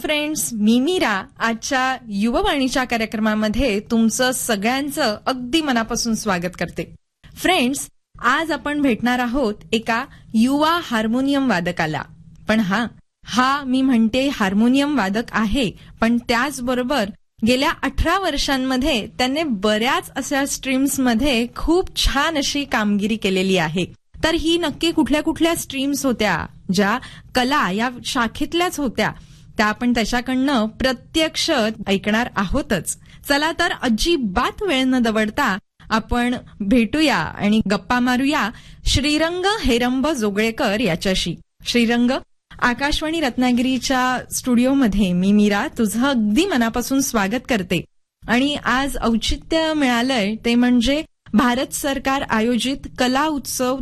Friends, मी मीरा आजच्या युववाणीच्या कार्यक्रमामध्ये तुमचं सगळ्यांचं अगदी मनापासून स्वागत करते. फ्रेंड्स, आज आपण भेटणार आहोत एका युवा हार्मोनियम वादकाला. पण हा मी म्हणते हार्मोनियम वादक आहे, पण त्याचबरोबर गेल्या 18 वर्षांमध्ये त्याने बऱ्याच अशा स्ट्रीम्समध्ये खूप छान अशी कामगिरी केलेली आहे. तर ही नक्की कुठल्या कुठल्या स्ट्रीम्स होत्या, ज्या कला या शाखेतल्याच होत्या, त्या आपण त्याच्याकडनं प्रत्यक्ष ऐकणार आहोतच. चला तर अजिबात वेळ न दवडता आपण भेटूया आणि गप्पा मारूया श्रीरंग हेरंब जोगळेकर याच्याशी. श्रीरंग, आकाशवाणी रत्नागिरीच्या स्टुडिओमध्ये मी मीरा तुझं अगदी मनापासून स्वागत करते. आणि आज औचित्य मिळालंय ते म्हणजे भारत सरकार आयोजित कला उत्सव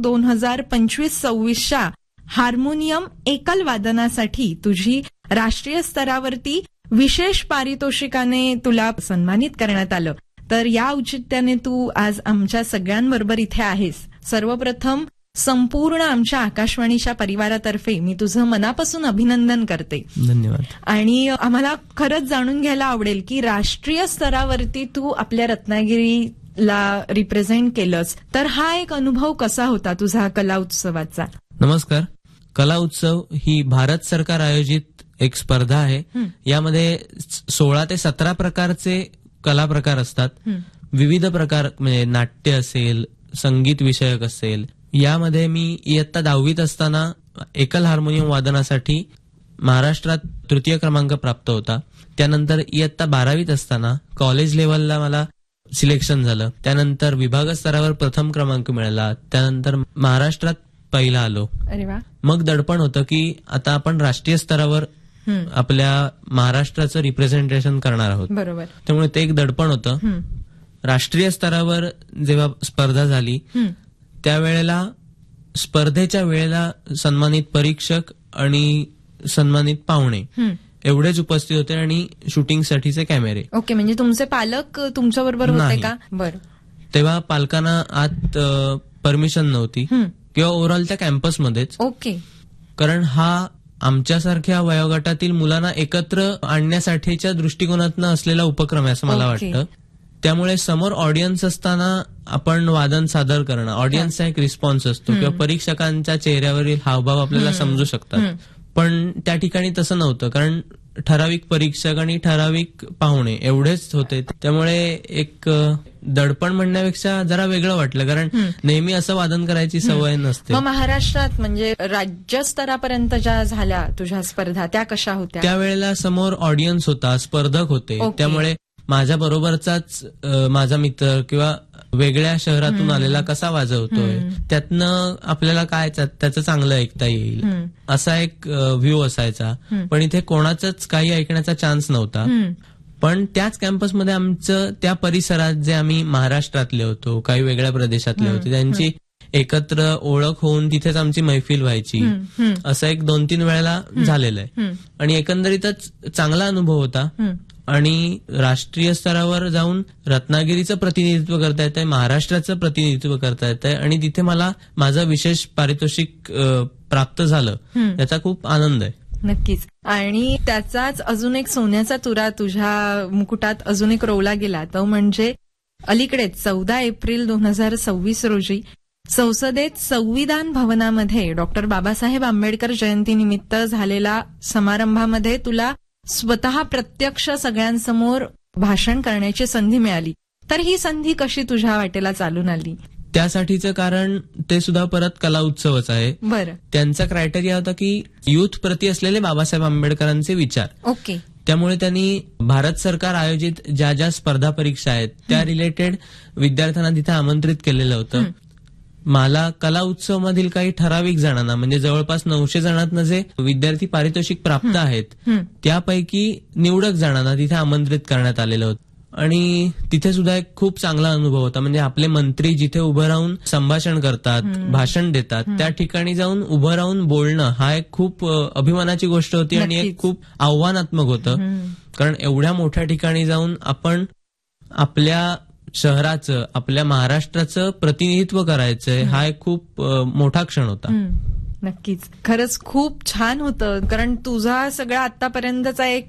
2025-26च्या हार्मोनियम एकल वादनासाठी तुझी राष्ट्रीय स्तरावरती विशेष पारितोषिकाने तुला सन्मानित करण्यात आलं. तर या औचित्याने तू आज आमच्या सगळ्यांबरोबर इथे आहेस. सर्वप्रथम संपूर्ण आमच्या आकाशवाणीच्या परिवारातर्फे मी तुझं मनापासून अभिनंदन करते. धन्यवाद. आणि आम्हाला खरंच जाणून घ्यायला आवडेल की राष्ट्रीय स्तरावरती तू आपल्या रत्नागिरीला रिप्रेझेंट केलंस, तर हा एक अनुभव कसा होता तुझा कला उत्सवाचा? नमस्कार. कला उत्सव ही भारत सरकार आयोजित एक स्पर्धा आहे. यामध्ये 16 ते 17 प्रकारचे कला प्रकार असतात. विविध प्रकार म्हणजे नाट्य असेल, संगीत विषयक असेल. यामध्ये मी इयत्ता 10वीत असताना एकल हार्मोनियम वादनासाठी महाराष्ट्रात तृतीय क्रमांक प्राप्त होता. त्यानंतर इयत्ता 12वीत असताना कॉलेज लेव्हलला मला सिलेक्शन झालं. त्यानंतर विभाग स्तरावर प्रथम क्रमांक मिळाला. त्यानंतर महाराष्ट्रात पहिला आलो. अरे वा. मग दडपण होतं की आता आपण राष्ट्रीय स्तरावर आपल्या महाराष्ट्राचं रिप्रेझेंटेशन करणार आहोत. बरोबर. त्यामुळे ते एक दडपण होतं. राष्ट्रीय स्तरावर जेव्हा स्पर्धा झाली त्यावेळेला स्पर्धेच्या वेळेला सन्मानित परीक्षक आणि सन्मानित पाहुणे एवढेच उपस्थित होते आणि शूटिंगसाठीचे कॅमेरे. ओके, म्हणजे तुमचे पालक तुमच्या बरोबर होते का? बरं. तेव्हा पालकांना आत परमिशन नव्हती किंवा ओव्हरऑल त्या कॅम्पसमध्येच. ओके. कारण हा आमच्यासारख्या वयोगटातील मुलांना एकत्र आणण्यासाठीच्या दृष्टिकोनातनं असलेला उपक्रम आहे असं मला वाटतं. त्यामुळे समोर ऑडियन्स असताना आपण वादन सादर करणं, ऑडियन्सचा एक रिस्पॉन्स असतो किंवा परीक्षकांच्या चेहऱ्यावरील हावभाव आपल्याला समजू शकतात. पण त्या ठिकाणी तसं नव्हतं, कारण ठराविक परीक्षक आणि ठराविक पाहुणे एवढेच होते. त्यामुळे एक दडपण म्हणण्यापेक्षा जरा वेगळं वाटलं, कारण नेहमी असं वादन करायची सवय नसते. मग महाराष्ट्रात म्हणजे राज्यस्तरापर्यंत ज्या झाल्या तुझ्या स्पर्धा त्या कशा होत्या? त्यावेळेला समोर ऑडियन्स होता, स्पर्धक होते. त्यामुळे माझ्या बरोबरचाच माझा मित्र किंवा वेगळ्या शहरातून आलेला कसा वाजवतोय त्यातनं आपल्याला काय त्याचं चांगलं ऐकता येईल असा एक व्ह्यू असायचा. पण इथे कोणाचंच काही ऐकण्याचा चान्स नव्हता. पण त्याच कॅम्पसमध्ये आमचं त्या परिसरात जे आम्ही महाराष्ट्रातले होतो, काही वेगळ्या प्रदेशातले होते, त्यांची एकत्र ओळख होऊन तिथेच आमची मैफिल व्हायची. असं एक 2-3 वेळेला झालेलं आहे. आणि एकंदरीतच चांगला अनुभव होता. आणि राष्ट्रीय स्तरावर जाऊन रत्नागिरीचं प्रतिनिधित्व करता येतंय, महाराष्ट्राचं प्रतिनिधित्व करता येतंय आणि तिथे मला माझं विशेष पारितोषिक प्राप्त झालं, याचा खूप आनंद आहे. नक्कीच. आणि त्याचाच अजून एक सोन्याचा तुरा तुझ्या मुकुटात अजून एक रोवला गेला, तो म्हणजे अलीकडेच 14 एप्रिल 2026 रोजी संसदेत संविधान भवनामध्ये डॉक्टर बाबासाहेब आंबेडकर जयंतीनिमित्त झालेल्या समारंभामध्ये तुला स्वतः प्रत्यक्ष सगळ्यांसमोर भाषण करण्याची संधी मिळाली. तर ही संधी कशी तुझ्या वाटेला चालून आली? त्यासाठीचं कारण ते सुद्धा परत कला उत्सवच आहे. बरं. त्यांचा क्रायटेरिया होता की युथ प्रती असलेले बाबासाहेब आंबेडकरांचे विचार. ओके. त्यामुळे त्यांनी भारत सरकार आयोजित ज्या ज्या स्पर्धा परीक्षा आहेत त्या रिलेटेड विद्यार्थ्यांना तिथे आमंत्रित केलेलं होतं. मला कला उत्सव मधील काही ठराविक जणांना, म्हणजे जवळपास 900 जणांना जे विद्यार्थी पारितोषिक प्राप्त आहेत त्यापैकी निवडक जणांना तिथे आमंत्रित करण्यात आलेलं होतं. आणि तिथे सुद्धा एक खूप चांगला अनुभव होता. म्हणजे आपले मंत्री जिथे उभं राहून संभाषण करतात, भाषण देतात, त्या ठिकाणी जाऊन उभं राहून बोलणं हा एक खूप अभिमानाची गोष्ट होती आणि एक खूप आव्हानात्मक होतं. कारण एवढ्या मोठ्या ठिकाणी जाऊन आपण आपल्या शहराचं, आपल्या महाराष्ट्राचं प्रतिनिधित्व करायचंय, हा एक खूप मोठा क्षण होता. नक्कीच. खरंच खूप छान होतं, कारण तुझा सगळा आतापर्यंतचा एक